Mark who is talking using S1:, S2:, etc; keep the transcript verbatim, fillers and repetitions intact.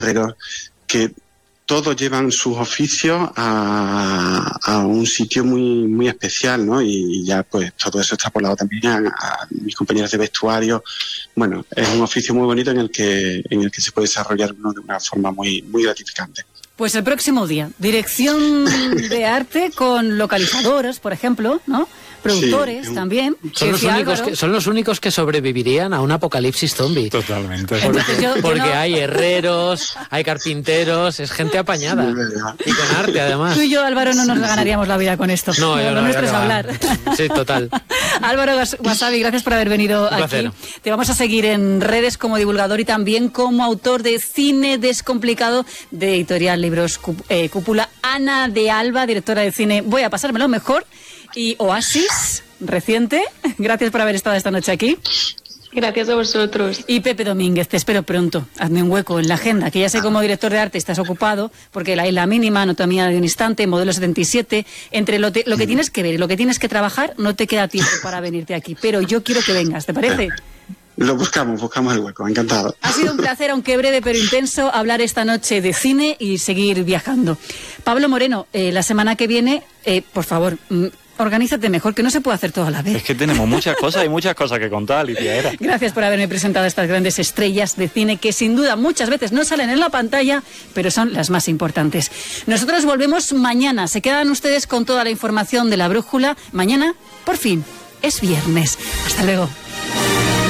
S1: herreros, que todos llevan sus oficios a, a un sitio muy muy especial, ¿no? Y, y ya pues todo eso extrapolado también a, a mis compañeros de vestuario. Bueno, es un oficio muy bonito en el que en el que se puede desarrollar uno de una forma muy muy gratificante.
S2: Pues el próximo día, dirección de arte con localizadoras, por ejemplo, ¿no? Productores
S1: sí,
S2: también.
S3: Son los, únicos que, son los únicos que sobrevivirían a un apocalipsis zombie.
S4: Totalmente.
S2: Entonces, yo, yo
S3: Porque
S2: no...
S3: hay herreros, hay carpinteros, es gente apañada. Y con arte, además.
S2: Tú y yo, Álvaro, no nos ganaríamos la vida con esto.
S3: No,
S2: no,
S3: yo
S2: lo
S3: no,
S2: nuestro es
S3: no,
S2: hablar.
S3: Sí, total.
S2: Álvaro Wasabi, gracias por haber venido
S3: Un
S2: aquí.
S3: placer.
S2: Te vamos a seguir en redes como divulgador y también como autor de Cine Descomplicado de Editorial Libros eh, Cúpula. Ana de Alba, directora de cine Voy a pasármelo mejor. Y Oasis, reciente. Gracias por haber estado esta noche aquí.
S5: Gracias a vosotros.
S2: Y Pepe Domínguez, te espero pronto. Hazme un hueco en la agenda, que ya sé como director de arte estás ocupado, porque La Isla Mínima, Anatomía de un Instante, Modelo setenta y siete, entre lo, te, lo que tienes que ver y lo que tienes que trabajar, no te queda tiempo para venirte aquí. Pero yo quiero que vengas, ¿te parece?
S1: Lo buscamos, buscamos el hueco, encantado.
S2: Ha sido un placer, aunque breve pero intenso, hablar esta noche de cine y seguir viajando. Pablo Moreno, eh, la semana que viene, eh, por favor... Mm, organízate mejor, que no se puede hacer todo a la vez.
S4: Es que tenemos muchas cosas y muchas cosas que contar, Alicia. Era.
S2: Gracias por haberme presentado a estas grandes estrellas de cine que sin duda muchas veces no salen en la pantalla, pero son las más importantes. Nosotros volvemos mañana. Se quedan ustedes con toda la información de La Brújula. Mañana, por fin, es viernes. Hasta luego.